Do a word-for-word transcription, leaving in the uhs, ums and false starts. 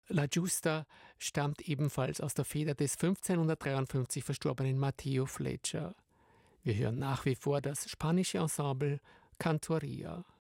La Giusta stammt ebenfalls aus der Feder des fünfzehnhundertdreiundfünfzig verstorbenen Matteo Flecha. Wir hören nach wie vor das spanische Ensemble Cantoria.